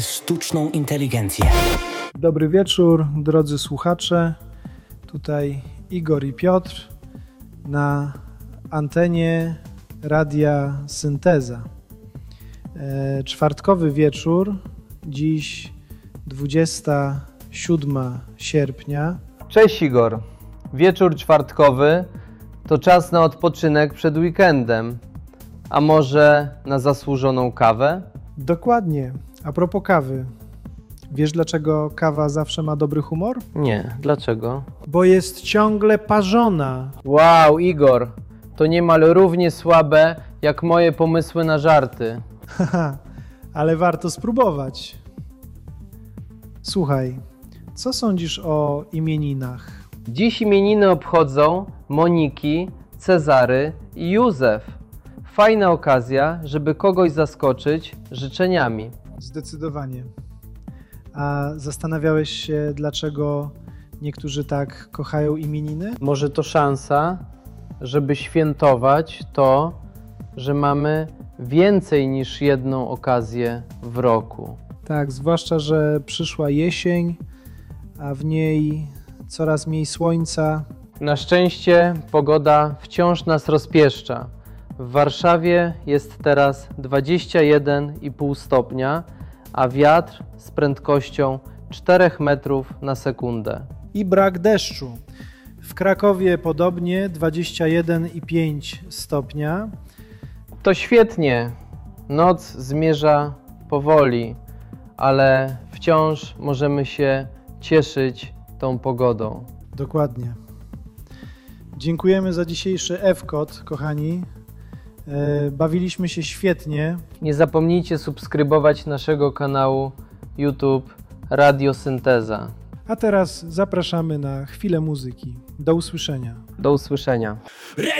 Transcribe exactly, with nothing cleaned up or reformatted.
Sztuczną inteligencję. Dobry wieczór, drodzy słuchacze. Tutaj Igor i Piotr na antenie Radia Synteza. E, czwartkowy wieczór, dziś dwudziestego siódmego sierpnia. Cześć Igor. Wieczór czwartkowy to czas na odpoczynek przed weekendem. A może na zasłużoną kawę? Dokładnie. A propos kawy. Wiesz, dlaczego kawa zawsze ma dobry humor? Nie, dlaczego? Bo jest ciągle parzona. Wow, Igor, to niemal równie słabe jak moje pomysły na żarty. Haha, ale warto spróbować. Słuchaj, co sądzisz o imieninach? Dziś imieniny obchodzą Moniki, Cezary i Józef. Fajna okazja, żeby kogoś zaskoczyć życzeniami. Zdecydowanie. A zastanawiałeś się, dlaczego niektórzy tak kochają imieniny? Może to szansa, żeby świętować to, że mamy więcej niż jedną okazję w roku. Tak, zwłaszcza, że przyszła jesień, a w niej coraz mniej słońca. Na szczęście pogoda wciąż nas rozpieszcza. W Warszawie jest teraz dwadzieścia jeden i pół stopnia, a wiatr z prędkością czterech metrów na sekundę. I brak deszczu. W Krakowie podobnie dwadzieścia jeden i pięć stopnia. To świetnie. Noc zmierza powoli, ale wciąż możemy się cieszyć tą pogodą. Dokładnie. Dziękujemy za dzisiejszy F-kod, kochani. E, bawiliśmy się świetnie. Nie zapomnijcie subskrybować naszego kanału YouTube Radio Synteza. A teraz zapraszamy na chwilę muzyki. Do usłyszenia. Do usłyszenia.